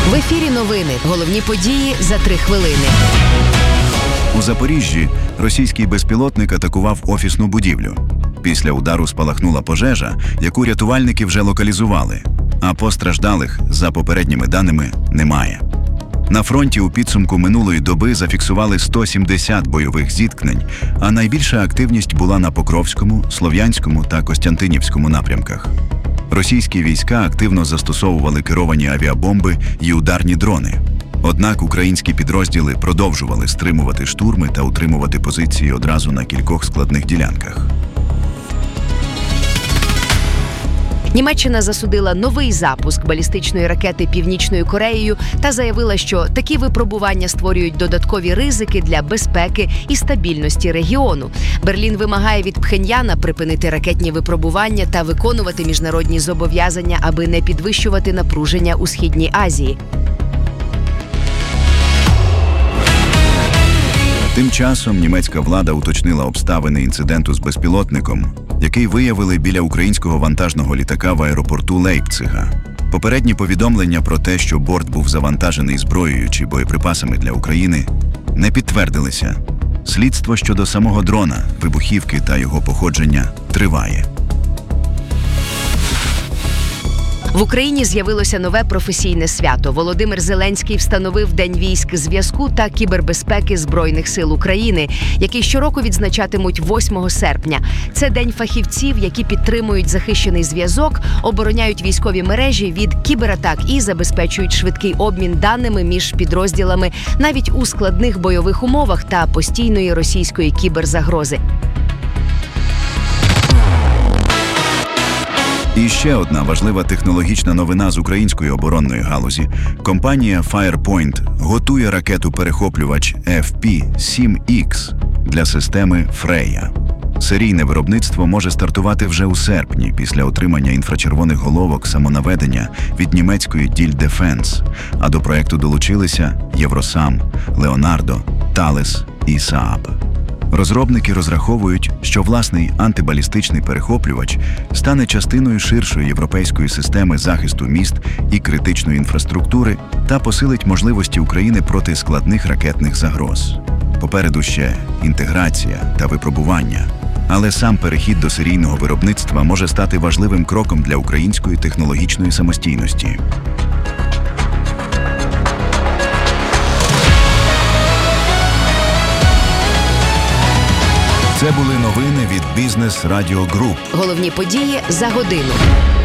В ефірі новини. Головні події за 3 хвилини. У Запоріжжі російський безпілотник атакував офісну будівлю. Після удару спалахнула пожежа, яку рятувальники вже локалізували. А постраждалих, за попередніми даними, немає. На фронті у підсумку минулої доби зафіксували 170 бойових зіткнень, а найбільша активність була на Покровському, Слов'янському та Костянтинівському напрямках. Російські війська активно застосовували керовані авіабомби і ударні дрони. Однак українські підрозділи продовжували стримувати штурми та утримувати позиції одразу на кількох складних ділянках. Німеччина засудила новий запуск балістичної ракети Північною Кореєю та заявила, що такі випробування створюють додаткові ризики для безпеки і стабільності регіону. Берлін вимагає від Пхеньяна припинити ракетні випробування та виконувати міжнародні зобов'язання, аби не підвищувати напруження у Східній Азії. Тим часом німецька влада уточнила обставини інциденту з безпілотником, який виявили біля українського вантажного літака в аеропорту Лейпцига. Попередні повідомлення про те, що борт був завантажений зброєю чи боєприпасами для України, не підтвердилися. Слідство щодо самого дрона, вибухівки та його походження триває. В Україні з'явилося нове професійне свято. Володимир Зеленський встановив День військ зв'язку та кібербезпеки Збройних сил України, який щороку відзначатимуть 8 серпня. Це день фахівців, які підтримують захищений зв'язок, обороняють військові мережі від кібератак і забезпечують швидкий обмін даними між підрозділами навіть у складних бойових умовах та постійної російської кіберзагрози. І ще одна важлива технологічна новина з української оборонної галузі. Компанія Firepoint готує ракету-перехоплювач FP-7X для системи Freya. Серійне виробництво може стартувати вже у серпні після отримання інфрачервоних головок самонаведення від німецької Diehl Defense, а до проекту долучилися Євросам, Леонардо, Талес і Saab. Розробники розраховують, що власний антибалістичний перехоплювач стане частиною ширшої європейської системи захисту міст і критичної інфраструктури та посилить можливості України проти складних ракетних загроз. Попереду ще інтеграція та випробування. Але сам перехід до серійного виробництва може стати важливим кроком для української технологічної самостійності. Це були новини від Business Radio Group. Головні події за годину.